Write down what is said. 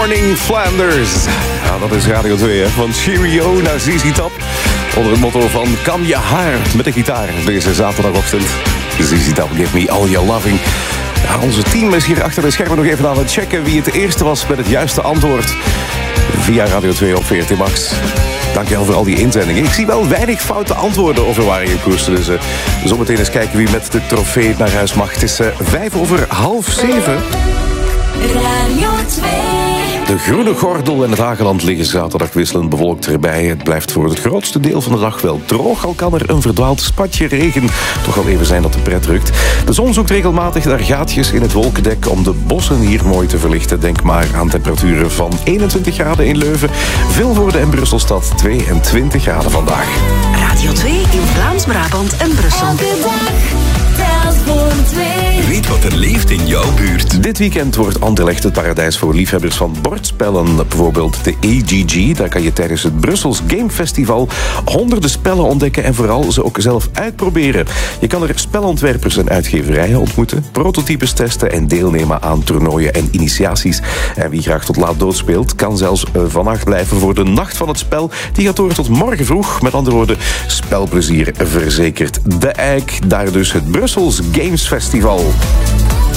Morning Flanders. Ja, dat is Radio 2, hè. Van Cheerio naar ZZ Top. Onder het motto van Kan je haar met de gitaar. Deze zaterdagochtend. ZZ Top, Give Me All Your Loving. Ja, onze team is hier achter de schermen nog even aan het checken wie het eerste was met het juiste antwoord. Via Radio 2 op VRT Max. Dankjewel voor al die inzendingen. Ik zie wel weinig foute antwoorden over waar je koers. Dus zometeen eens kijken wie met de trofee naar huis mag. Het is 6:05. Radio 2. De groene gordel en het Hageland liggen zaterdag wisselend bewolkt erbij. Het blijft voor het grootste deel van de dag wel droog. Al kan er een verdwaald spatje regen toch al even zijn dat de pret drukt. De zon zoekt regelmatig naar gaatjes in het wolkendek om de bossen hier mooi te verlichten. Denk maar aan temperaturen van 21 graden in Leuven, Vilvoorde en Brusselstad 22 graden vandaag. Radio 2 in Vlaams-Brabant en Brussel. Elke dag telt voor 2. Weet wat er leeft in jouw buurt. Dit weekend wordt Anderlecht het paradijs voor liefhebbers van bordspellen. Bijvoorbeeld de AGG. Daar kan je tijdens het Brussels Game Festival honderden spellen ontdekken en vooral ze ook zelf uitproberen. Je kan er spelontwerpers en uitgeverijen ontmoeten, prototypes testen en deelnemen aan toernooien en initiaties. En wie graag tot laat doodspeelt, kan zelfs vannacht blijven voor de Nacht van het Spel. Die gaat door tot morgen vroeg. Met andere woorden, spelplezier verzekerd. De Eik, daar dus het Brussels Games Festival.